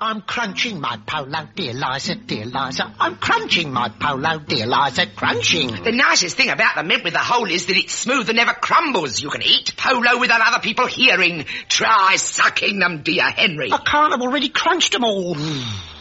I'm crunching my polo, dear Liza, dear Liza. I'm crunching my polo, dear Liza, crunching. The nicest thing about the mint with the hole is that it's smooth and never crumbles. You can eat polo without other people hearing. Try sucking them, dear Henry. I can't, I've already crunched them all.